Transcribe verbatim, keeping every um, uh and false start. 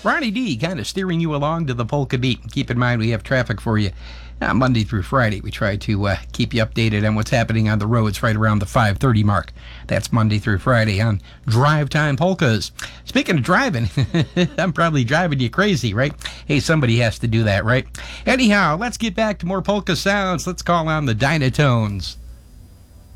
Ronnie D kind of steering you along to the polka beat. Keep in mind we have traffic for you uh, Monday through Friday. We try to uh, keep you updated on what's happening on the roads right around the five thirty mark. That's Monday through Friday on Drive Time Polkas. Speaking of driving, I'm probably driving you crazy, right? Hey, somebody has to do that, right? Anyhow, let's get back to more polka sounds. Let's call on the Dynatones.